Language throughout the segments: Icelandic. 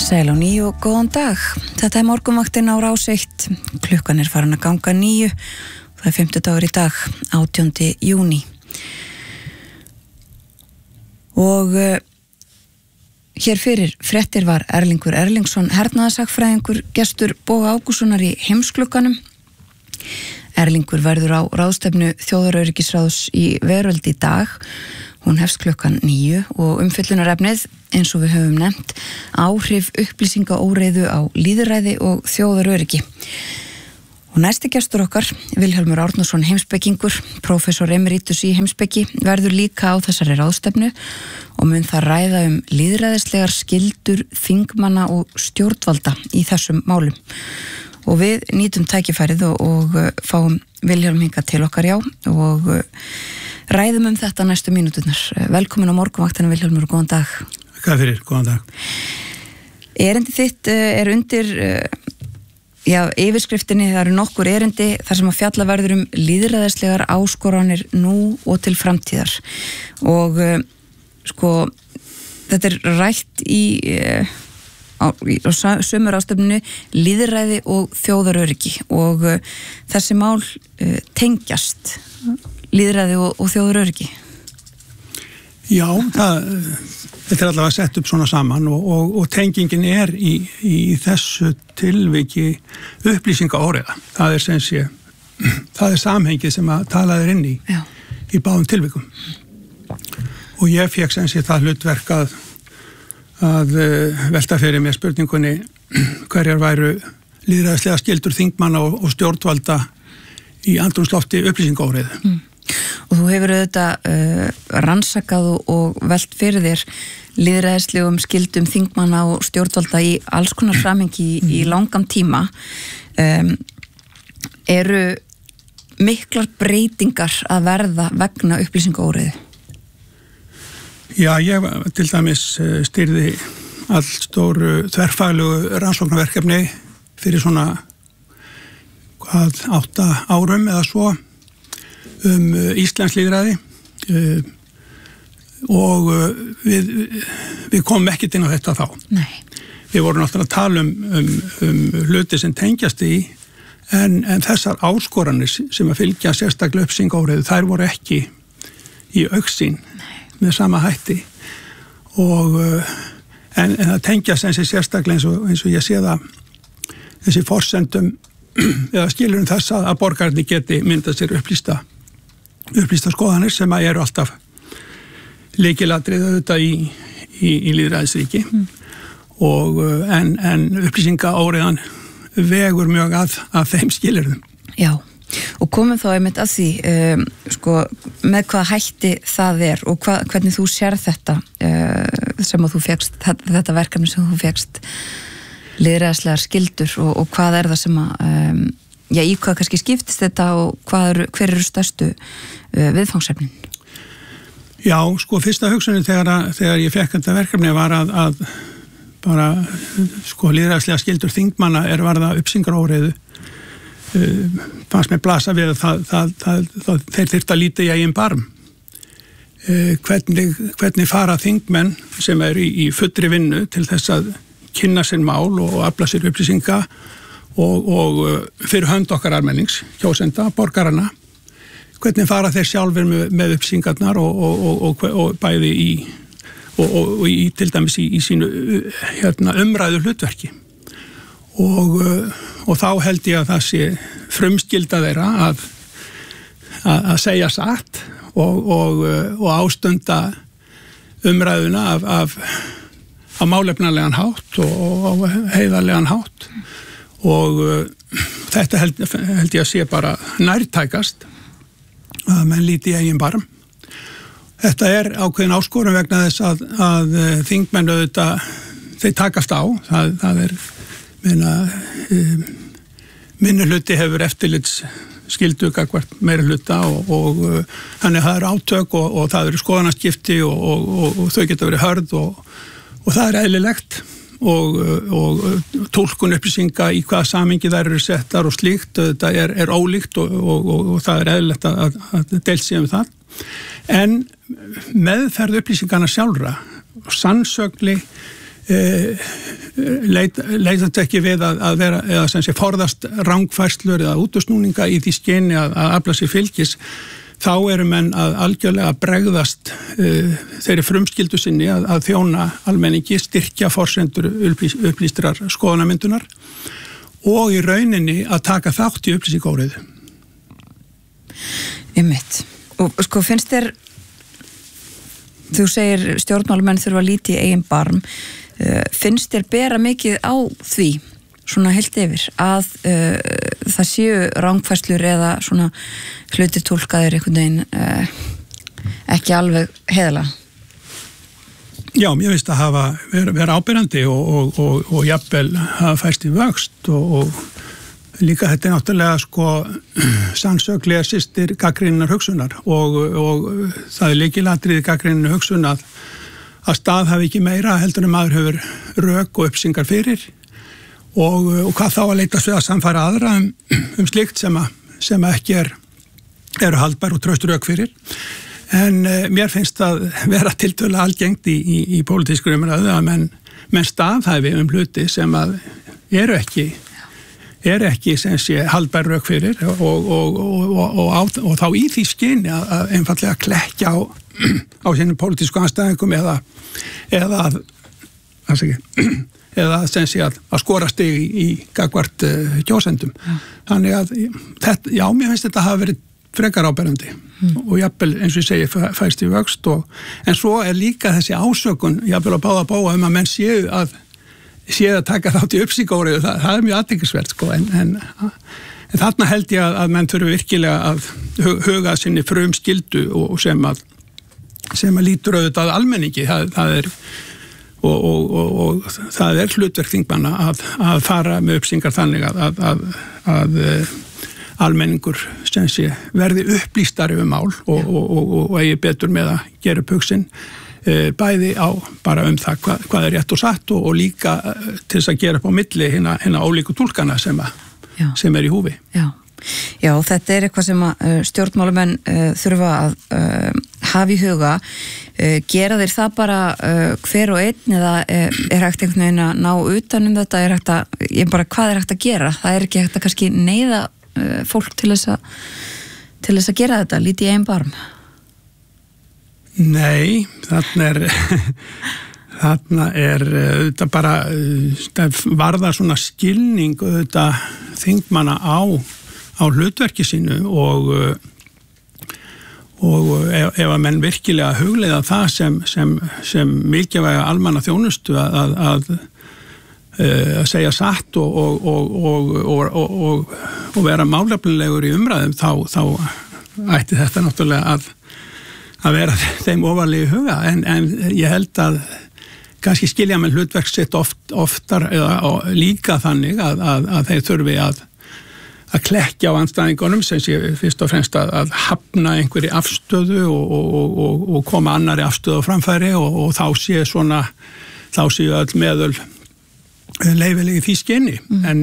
Sæl á ný og góðan dag. Þetta morgunvaktin á Rás 1. Klukkan farin að ganga 9. Það 50 í dag, 18. júní. Og hér fyrir fréttir var Erlingur Erlingsson, hernaðarsagfræðingur, gestur Boga Ágússonar í Heimsklukkanum. Erlingur verður á ráðstefnu Þjóðaröryggisráðs í Veröld í dag. Hún hefst klukkan 9 og umfjöllunarefnið, eins og við höfum nefnt, áhrif upplýsingaóreiðu á lýðræði og þjóðaröryggi. Og næsti gestur okkar, Vilhjálmur Árnason heimspekingur, prófessor emeritus í heimspeki, verður líka á þessari ráðstefnu og mun það ræða lýðræðislegar skyldur þingmanna og stjórnvalda í þessum málum. Og við nýtum tækifærið og fáum Vilhjálm hingað til okkar, já, og ræðum þetta næstu mínúturnar. Velkomin á morgunvaktinu, Vilhjálmur, og góðan dag. Hvað fyrir, góðan dag. Erindi þitt undir yfirskriftinni, það eru nokkur erindi þar sem að fjalla verður lýðræðislegar áskoranir nú og til framtíðar. Og þetta rætt í sömu ráðstefnunni lýðræði og þjóðaröryggi og þessi mál tengjast lýðræði og þjóðaröryggi. Já, þetta allavega sett upp svona saman og tengingin í þessu tilviki upplýsingaóreiða. Það er samhengið sem að talað inn í báðum tilvikum. Og ég fékk sem sé það hlutverk að velta fyrir mér spurningunni hverjar væru lýðræðislega skyldur þingmanna og stjórnvalda í andrúmslofti upplýsingaóreiðu. Og þú hefur auðvitað rannsakað og velt fyrir þér lýðræðislegum skildum þingmanna og stjórnvalda í alls konar samhengi í langan tíma. Eru miklar breytingar að verða vegna upplýsingaóreiðu? Já, ég til dæmis stýrði allstóru þverfaglugu rannsóknarverkefni fyrir svona 8 árum eða svo íslensk lýðræði og við komum ekkert inn á þetta þá. Nei. Við vorum náttúrulega að tala hluti sem tengjast í en þessar áskoranir sem að fylgja sérstaklega upplýsingaóreiðu, þær voru ekki í augsýn með sama hætti og en það tengjast sérstaklega eins og ég sé það þessi forsendum eða skilurum þess að borgararnir geti myndað sér upplýsta skoðanir sem að eru alltaf lykilatriði auðvitað í lýðræðisríki og en upplýsingaóreiðan vegur mjög að þeim skilyrðum. Já. Og komum þá einmitt að því með hvað hætti það og hvernig þú sér þetta sem að þú fékkst, þetta verkefni sem þú fékkst lýðræðislegar skyldur og hvað það sem að í hvað kannski skiptist þetta og hver eru stærstu viðfangsefnin? Já, fyrsta hugsunin þegar ég fekk þetta verkefni var að bara lýðræðislegar skyldur þingmanna varða upplýsingaóreiðu fannst mér blasa við að þeir þyrftu að líta í eigin barm. Hvernig fara þingmenn sem í fullri vinnu til þess að kynna sér mál og afla sér upplýsinga og fyrir hönd okkar almennings, kjósenda, borgarana, hvernig fara þeir sjálfur með upplýsingarnar og bæði í til dæmis í sínu umræðu hlutverki. Og þá held ég að það sé frumskylda þeirra að segja satt og ástunda umræðuna af málefnalegan hátt og heiðarlegan hátt og þetta held ég að sé bara nærtækast að menn líti í eigin barm. Þetta ákveðin áskorun vegna þess að þingmenn auðvitað þeir takast á, það minnihluti hefur eftirlits skyldu gagnvart meiri hluta og þannig að það eru átök og það eru skoðanaskipti og þau geta verið hörð og það er eðlilegt og túlkun upplýsinga í hvaða samhengi þær eru settar og slíkt, þetta er ólíkt og það er eðlilegt að deilt sig það. En meðferð upplýsingarna sjálfra og sannsögli leitast ekki við að vera, eða sem sé forðast rangfærslur eða útusnúninga í því skyni að afla sér fylgis, þá eru menn að algjörlega bregðast þeirri frumskyldu sinni að þjóna almenningi, styrkja forsendur upplýstrar skoðanamyndunar og í rauninni að taka þátt í upplýsingaóreiðu. Einmitt. Og sko finnst þér, þú segir stjórnmálamenn þurfa að líti í eigin barm, finnst þér bera mikið á því, svona heilt yfir, að það séu rangfærslur eða svona hlutir túlkaðir einhvern veginn ekki alveg heiðalega? Já, mér finnst að hafa verið ábyrjandi og jafnvel hafa fæst í vöxt og líka þetta náttúrulega sko sannsöglega systir gagnrýninnar hugsunar og það lykilatriði gagnrýninnar hugsun að stað hafi ekki meira heldur maður hefur rök og uppsingar fyrir og hvað þá að leitast við að samfæra aðra slíkt sem ekki eru haldbær og traust rök fyrir. En mér finnst að vera tiltölulega algengt í pólitískri umræðu að menn staðhæfi hluti sem að eru ekki sem sé haldbær rök fyrir og þá í því skyni að einfallega klekkja á sínum pólitísku andstæðingum eða sem sé að skora stig í gagnvart kjósendum. Þannig að þetta, já, mér finnst þetta hafa verið frekar áberandi og jafnvel eins og ég segi fæst í vöxt en svo líka þessi ásökun jafnvel að báða bóa að menn séu að taka þátt í uppsíkóriðu, það er mjög athyglisvert sko en þarna held ég að menn þurfi virkilega að huga sinni frumskyldu og sem að lítur auðvitað almenningi, það er og það er hlutverk þingmanna að fara með uppsingar þannig að almenningur sem sé verði upplýstari mál og eigi betur með að gera upp hugsin bæði á bara það hvað er rétt og satt og líka til þess að gera upp á milli hinna ólíku túlkana sem er í húfi. Já, þetta er eitthvað sem stjórnmálamenn þurfa að hafa í huga. Gera þeir það bara hver og einn eða er hægt einhvern veginn að ná utan þetta? Hvað er hægt að gera? Það er ekki hægt að kannski neyða fólk til þess að gera þetta, lítið í eigin barm? Nei, þarna er auðvitað bara varðar svona skilning auðvitað þingmanna á hlutverki sínu og ef að menn virkilega hugleiða það sem mikilvæga almanna þjónustu að segja satt og vera málefnilegur í umræðum þá ætti þetta náttúrulega að vera þeim ofarlega í huga en ég held að kannski skilja með hlutverk sitt oftar eða líka þannig að þeir þurfi að klekkja á andstæðingunum sem sé fyrst og fremst að hafna einhverju afstöðu og koma annari afstöðu á framfæri og þá séu öll meðöl leyfilegi því skyni en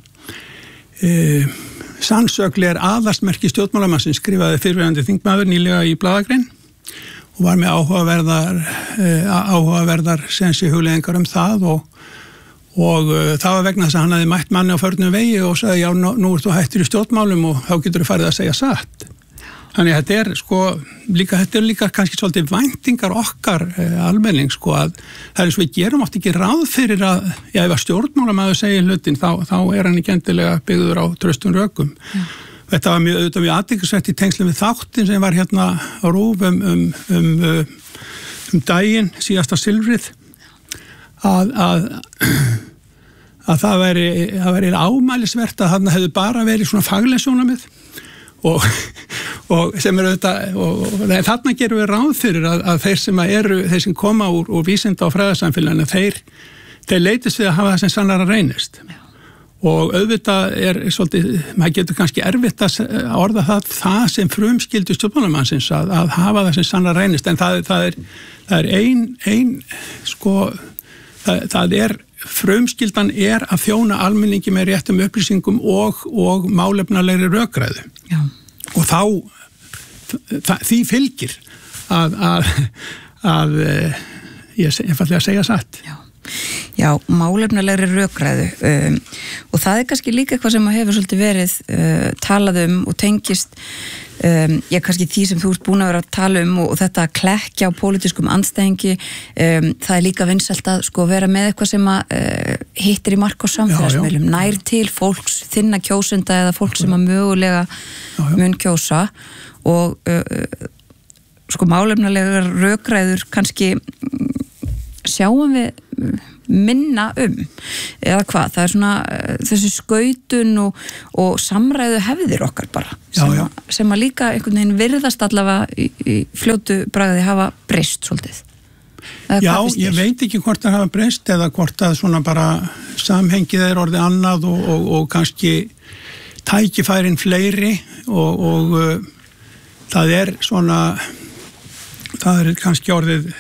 sannsögli er aðalsmerki stjórnmálamannsins skrifaði fyrrverandi þingmaður nýlega í blaðagrein og var með áhugaverðar sensi hugleiðingar það og það var vegna þess að hann hafði mætt manni á förnum vegi og sagði já, nú ert þú hættur í stjórnmálum og þá getur þú farið að segja satt. Þannig að þetta er líka kannski svolítið væntingar okkar almenning að það er svo við gerum oft ekki ráð fyrir að ef að stjórnmálamaður segir hlutin þá er hann ekki endilega byggður á traustum rökum. Þetta var mjög athyglisvert í tengslum við þáttin sem var hérna á RÚV daginn síðasta silfrið að það væri ámælisvert að þarna hefðu bara verið svona fagleg sjónarmið og sem eru auðvitað og þarna gerum við ráð fyrir að þeir sem koma úr vísinda- og fræðasamfélaginu þeir leitist við að hafa það sem sannara reynist og auðvitað er svolítið, maður getur kannski erfitt að orða það sem frumskyldu stjórnmálamannsins að hafa það sem sannara reynist en það er ein það er frumskyldan er að þjóna almenningi með réttum upplýsingum og málefnalegri rökræðu. Já. Og því fylgir að ég einfaldlega segja satt. Já. Já, málefnalegri rökræðu og það kannski líka eitthvað sem hefur svolítið verið talað og tengist kannski því sem þú ert búin að vera að tala og þetta að klekkja á pólitískum andstæðingi það líka vinsælt að sko vera með eitthvað sem að hittir í mark á samfélagsmiðlum, nær til fólks, þinna kjósenda eða fólk sem að mögulega mun kjósa og sko málefnalegar rökræður kannski sjáum við minna eða hvað, það svona þessi skautun og samræðu hefðir okkar bara sem að líka einhvern veginn virðast allavega í fljótu bragði hafa breyst svolítið. Já, ég veit ekki hvort það hafa breyst eða hvort það svona bara samhengið orðið annað og kannski tækifærin fleiri og það svona það kannski orðið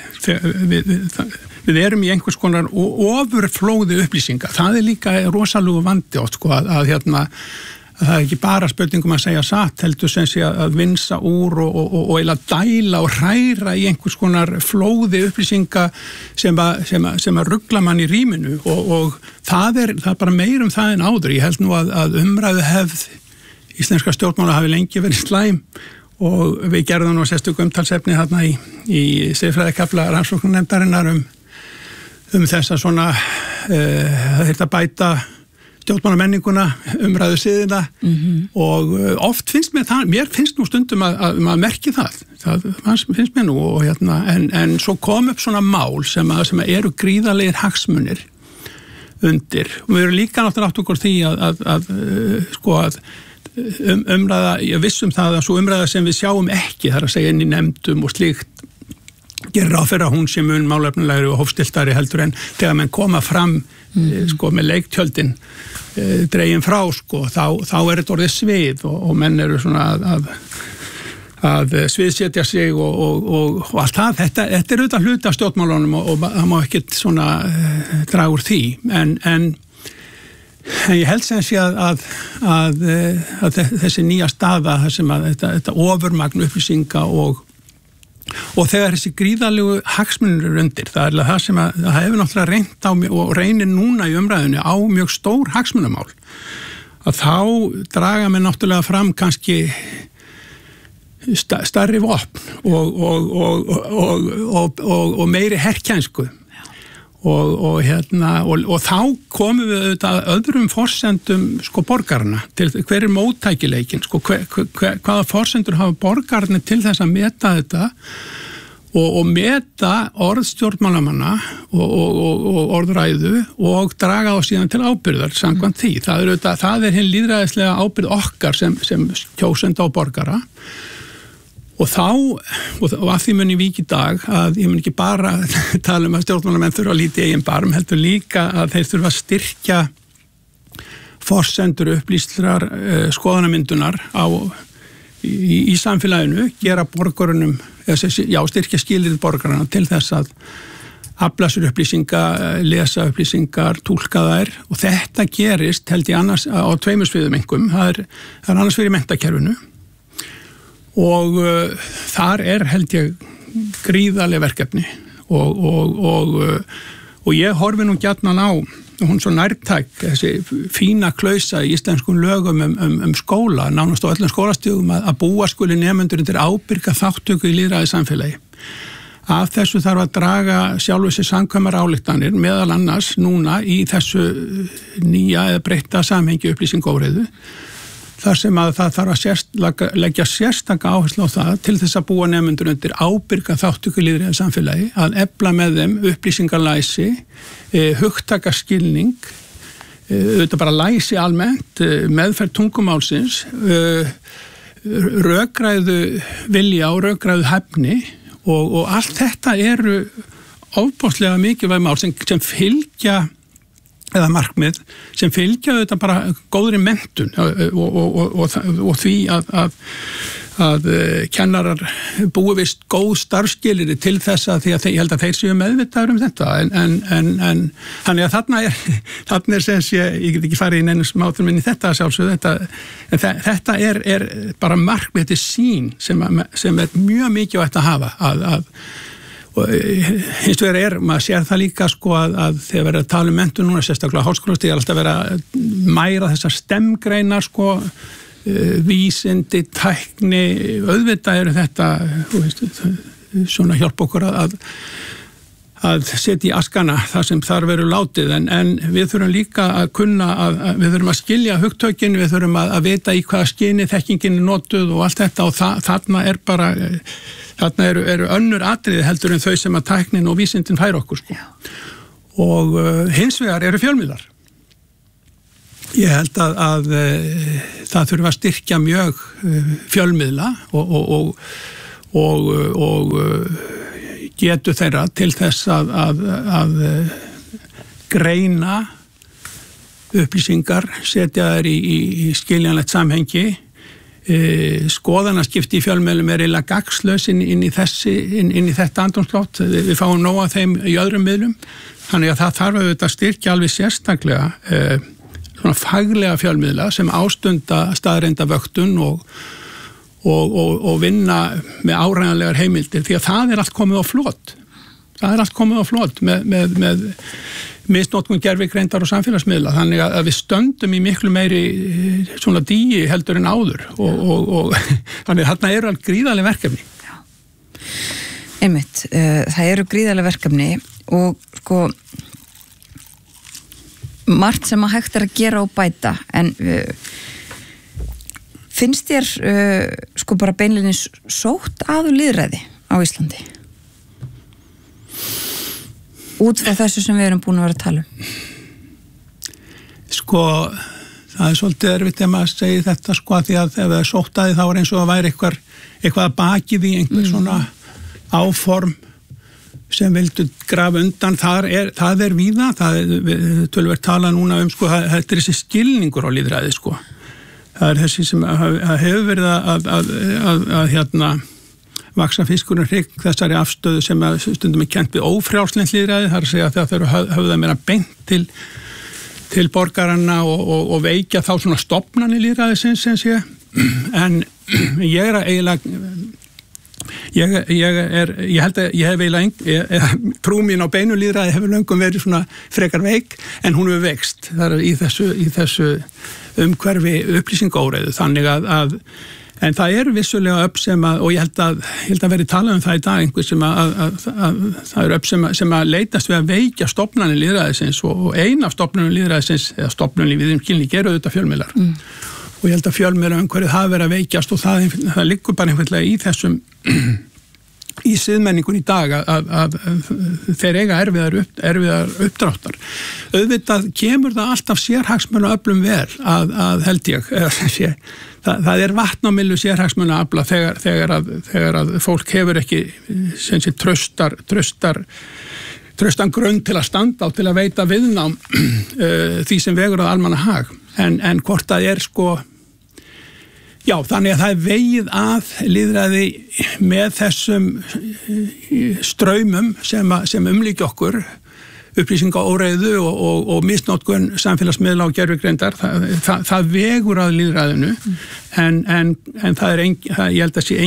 við erum í einhvers konar ofurflóði upplýsinga. Það líka rosalegu vandi átt sko að það ekki bara spurningum að segja satt heldur sem sé að vinsa úr og eða dæla og hræra í einhvers konar flóði upplýsinga sem að rugla mann í rýminu og það er bara meir það en áður. Ég held nú að umræðu hefð íslenska stjórnmála hafi lengi verið slæm og við gerðum nú sérstök umtalsefni þarna í siðfræðikafla rannsóknarnefndarinnar þessa svona það að bæta stjórnmálamenninguna, umræðu siðina og oft finnst mér finnst nú stundum að maður merki það finnst mér nú og en svo kom upp svona mál sem eru gríðarlegir hagsmunir undir og við erum líka náttúrulega átt okkur því að umræða, ég vissum það að svo umræða sem við sjáum ekki þar að segja inn í nefndum og slíkt gerir ráð fyrir að hún sé mun málefnilegri og hófstiltari heldur en þegar menn koma fram sko með leiktjöldin dregin frá sko þá þetta orðið svið og menn eru svona að sviðsetja sig og allt það þetta auðvitað hluti af stjórnmálunum og það má ekkert svona draga úr því en ég held sem sé að þessi nýja staða þar sem að þetta ofurmagn upplýsinga og þegar þessi gríðarlegu hagsmunir eru undir, það það sem að það hefur náttúrulega reynt á og reynir núna í umræðinu á mjög stór hagsmunamál að þá draga mér náttúrulega fram kannski stærri vopn og meiri herkjænsku og þá komum við auðvitað öðrum forsendum sko borgarna til hver móttækileikin sko hvaða forsendur hafa borgarnir til þess að meta þetta og meta orðstjórnmálamanna og orðræðu og draga á síðan til ábyrgðar samkvæmt því. Það er hinn lýðræðislega ábyrgð okkar sem kjósenda og borgara og að því mun ég vík í dag að ég mun ekki bara tala að stjórnmálamenn þurfa að líti eigin barm heldur líka að þeir þurfa að styrkja forsendur upplýstrar skoðanamyndunar í samfélaginu, gera borgarunum styrkja skilyrði borgarana til þess að afla sér upplýsinga, lesa upplýsingar, túlka þær og þetta gerist held ég annars á tveimur sviðum einkum, það er annars fyrir menntakerfinu og þar held ég gríðarleg verkefni og ég horfi nú gjarnan á hún svo nærtæk, þessi fína klausa í íslenskum lögum skóla, nánast á öllum skólastigum að búa skuli nemendur undir ábyrga þáttöku í lýðræði samfélagi. Af þessu þarf að draga sjálfu sér samkvæmar ályktanir meðal annars núna í þessu nýja eða breytta samhengi upplýsingóreiðu þar sem að það þarf að leggja sérstaka áherslu á það til þess að búa nemendur undir ábyrga þáttöku í lýðræði samfélagi, að efla með þeim upplýsingalæsi, hugtakaskilning, auðvitað bara læsi almennt, meðferð tungumálsins, rökræðu vilja og rökræðu hæfni og allt þetta eru ofboðslega mikilvæg mál sem fylgja eða markmið sem fylgja þetta bara góðri menntun og því að kennarar búi vist góð starfsskilyrði til þess að því að ég held að þeir séu meðvitaður þetta en þannig að þarna sem sé, ég get ekki farið í neinum smátum inn í þetta sjálfsögðu þetta bara markmið, þetta sýn sem mjög mikilvægt að hafa og og hins vegar maður sér það líka sko að þegar verður að tala menntun núna, sérstaklega háskólastig, alltaf verið að mæra þessar STEM-greinar sko, vísindi, tækni, auðvitað eru þetta, þú veist, svona hjálpa okkur að setja í askana það sem þar verður látið, en við þurfum líka að kunna, við þurfum að skilja hugtökin, við þurfum að vita í hvaða skyni þekkingin er notuð og allt þetta, og þarna eru önnur atriði heldur en þau sem að tæknin og vísindin færa okkur sko. Og hins vegar eru fjölmiðlar. Ég held að það þurfa að styrkja mjög fjölmiðla og getu þeirra til þess að greina upplýsingar, setja þær í skiljanlegt samhengi. Skoðanaskipti í fjölmiðlum er eiginlega gagnslaus inn í þetta andrúmsloft. Við fáum nóg af þeim í öðrum miðlum, þannig að það þarf auðvitað að styrkja alveg sérstaklega svona faglega fjölmiðla sem ástunda staðreynda vöktun og vinna með áreiðanlegar heimildir, því að það er allt komið á flot. Það er allt komið á flot með misnotkun gervigreindar og samfélagsmiðla, þannig að við stöndum í miklu meiri svona dýi heldur en áður og þannig að þarna eru alveg gríðarleg verkefni. Já. Einmitt, það eru gríðarleg verkefni og sko margt sem að hægt er að gera og bæta, en finnst þér sko bara beinleinis sótt að lýðræði á Íslandi? Út frá þessu sem við erum búin að vera að tala um. Sko, það er svolítið erfitt ef maður segir þetta sko, því að ef það er sótt að því þá er eins og að væri eitthvað að bakið í einhver svona áform sem vildu grafa undan. Það er víða, við tölum tala núna um sko, þetta er þessi skilningur á lýðræði sko. Það er þessi sem hefur verið að vaksa fiskurinn hrygg þessari afstöðu sem stundum er kennt við ófrjálslynt lýðræði, það er að segja að þau höfða meira beint til borgaranna og veikja þá svona stofnanir lýðræðisins sem sé, en ég er eiginlega ég held að ég hef eiginlega trú mín á beinu lýðræði hefur löngum verið svona frekar veik, en hún hefur veikst þar í þessu umhverfi upplýsingaóreiðu, þannig að en það eru vissulega öfl sem og ég held að veri talað um það í dag einhver sem að það eru öfl sem að leitast við að veikja stofnanir lýðræðisins og ein af stofnanir lýðræðisins eða stofnanir við skilning eru auðvitað fjölmiðlar og ég held að fjölmiðlar umhverfið hafa verið að veikjast og það liggur bara einfaldlega í þessum í siðmenningun í dag að þeir eiga erfiðar uppdráttar. Auðvitað kemur það alltaf sérhagsmuna öflum vel að held ég það er vatnamillu sérhagsmuna afla þegar að fólk hefur ekki sem sé tröstan grunn til að standa á til að veita viðnám því sem vegur að almannahag en hvort það er sko já, þannig að það er vegið að lýðræði með þessum straumum sem umlíkja okkur upplýsingaóreiðu og misnotkun samfélagsmiðla og gervigreindar, það vegur að lýðræðinu en það er ég held að sé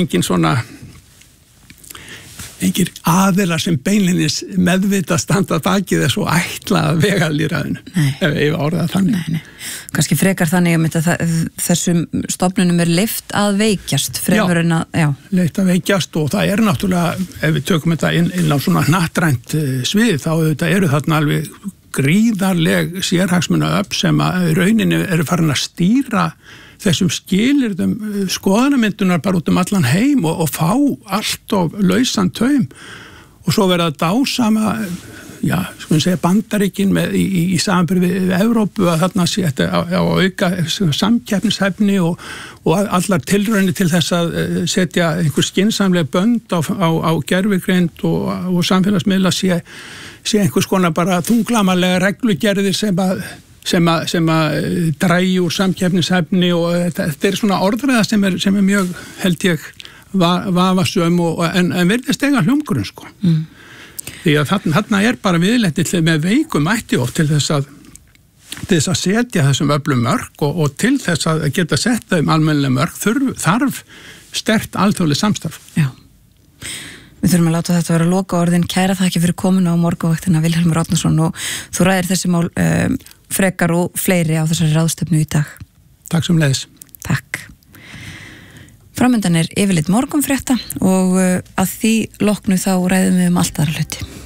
engin aðilar sem beinlinis meðvita standa bakið þess og ætla að vega lýðræðinu, ef orðað þannig. Nei. Kannski frekar þannig að þessum stofnunum er leyft að veikjast fremur en að, leyft að veikjast og það er náttúrulega, ef við tökum þetta inn á svona hnattrænt svið, þá eru þarna alveg gríðarleg sérhagsmunaöfl sem að rauninni eru farin að stýra þessum skilyrðum skoðanamyndunar bara út allan heim og fá allt of lausan taum og svo verða að dásama Bandaríkin í samanburði við Evrópu að þarna sé þetta á auka samkeppnishæfni og allar tilraunir til þess að setja einhver skynsamleg bönd á gervigreind og samfélagsmiðla sé einhvers konar bara þunglamalega reglugerðir sem að drægi úr samkeppnishæfni og þetta svona orðræða sem er mjög, held ég, vafasöm en virðist eiga hljómgrunn sko. Því að þarna er bara viðleitið með veikum ætti oft til þess að setja þessum öflum mörk og til þess að geta sett þeim almennilega mörk þarf sterkt alþjóðlegt samstarf. Já. Við þurfum að láta þetta vera loka orðin. Kæra þakki fyrir komuna á morgunvaktina, Vilhjálmur Árnason, og þú ræðir þessi mál frekar og fleiri á þessari ráðstefnu í dag. Takk sömuleiðis. Takk. Framundan yfirleitt morgunfrétta og að því loknu þá ræðum við allt aðra hluti.